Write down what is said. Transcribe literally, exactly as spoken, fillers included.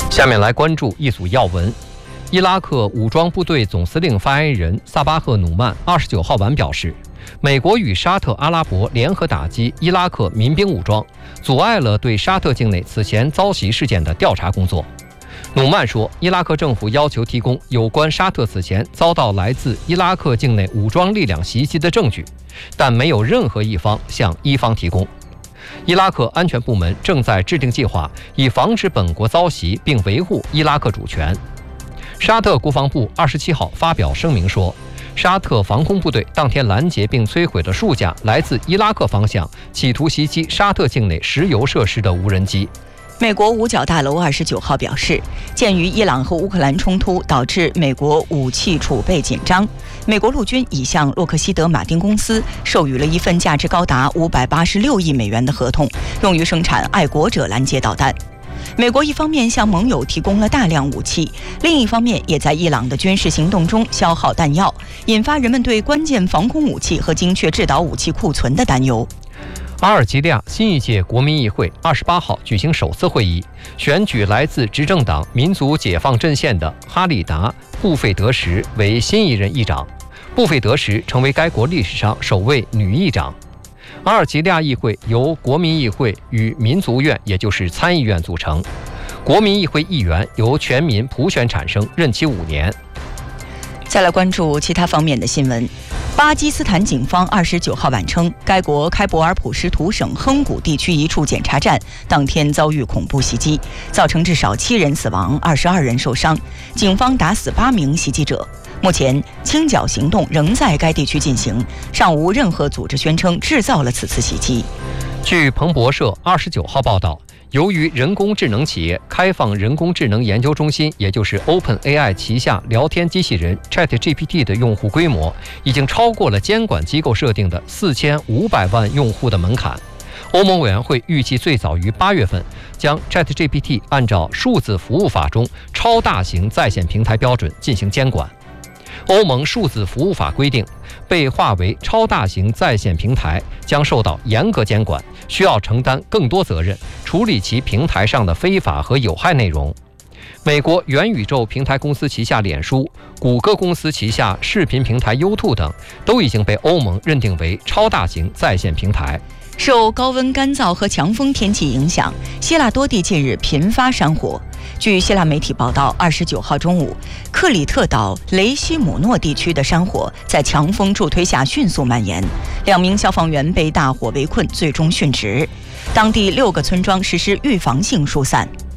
下面来关注一组要闻。伊拉克武装部队总司令发言人萨巴赫努曼二十九号晚表示，美国与沙特阿拉伯联合打击伊拉克民兵武装，阻碍了对沙特境内此前遭袭事件的调查工作。努曼说，伊拉克政府要求提供有关沙特此前遭到来自伊拉克境内武装力量袭击的证据，但没有任何一方向伊方提供。伊拉克安全部门正在制定计划，以防止本国遭袭并维护伊拉克主权。沙特国防部二十七号发表声明说，沙特防空部队当天拦截并摧毁了数架来自伊拉克方向企图袭击沙特境内石油设施的无人机。 美国五角大楼二十九号表示，鉴于伊朗和乌克兰冲突导致美国武器储备紧张，美国陆军已向洛克希德马丁公司授予了一份价值高达五百八十六亿美元的合同，用于生产爱国者拦截导弹。美国一方面向盟友提供了大量武器，另一方面也在伊朗的军事行动中消耗弹药，引发人们对关键防空武器和精确制导武器库存的担忧。 阿尔及利亚新一届国民议会二十八号举行首次会议，选举来自执政党民族解放阵线的哈里达·布费德什为新一任议长。布费德什成为该国历史上首位女议长。阿尔及利亚议会由国民议会与民族院，也就是参议院组成。国民议会议员由全民普选产生，任期五年。 再来关注其他方面的新闻。巴基斯坦警方二十九号晚称，该国开伯尔普什图省亨古地区一处检查站当天遭遇恐怖袭击，造成至少七人死亡，二十二人受伤。警方打死八名袭击者。目前，清剿行动仍在该地区进行，尚无任何组织宣称制造了此次袭击。 据彭博社二十九号报道，由于人工智能企业开放人工智能研究中心，也就是 OpenAI 旗下聊天机器人 ChatGPT 的用户规模已经超过了监管机构设定的四千五百万用户的门槛。欧盟委员会预计最早于八月份将 ChatGPT 按照数字服务法中超大型在线平台标准进行监管。欧盟数字服务法规定，被划为超大型在线平台将受到严格监管，需要承担更多责任，处理其平台上的非法和有害内容。美国元宇宙平台公司旗下脸书、谷歌公司旗下视频平台 YouTube 等，都已经被欧盟认定为超大型在线平台。 受高温、干燥和强风天气影响，希腊多地近日频发山火。据希腊媒体报道，二十九号中午，克里特岛雷西姆诺地区的山火在强风助推下迅速蔓延，两名消防员被大火围困，最终殉职。当地六个村庄实施预防性疏散。